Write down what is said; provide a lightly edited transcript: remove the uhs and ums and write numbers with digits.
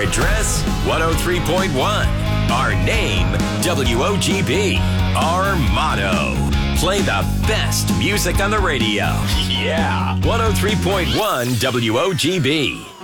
address, 103.1. Our name, WOGB. Our motto, play the best music on the radio. Yeah, 103.1 WOGB.